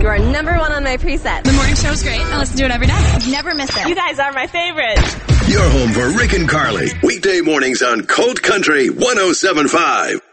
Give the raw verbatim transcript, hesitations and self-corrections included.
You are number one on my preset. The morning show is great. I listen to it every day. Never miss it. You guys are my favorite. You're home for Rick and Carly. Weekday mornings on Colt Country one oh seven point five.